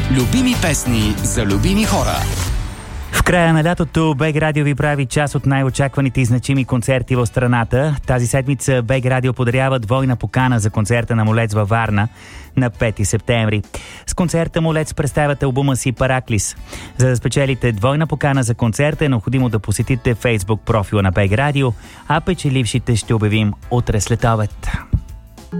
Любими песни за любими хора. В края на лятото БГ Радио ви прави част от най-очакваните и значими концерти в страната. Тази седмица БГ Радио подарява двойна покана за концерта на Молец във Варна на 5 септември. С концерта Молец представят албума си Параклис. За да спечелите двойна покана за концерта е необходимо да посетите Фейсбук профила на БГ Радио, а печелившите ще обявим утре след обед.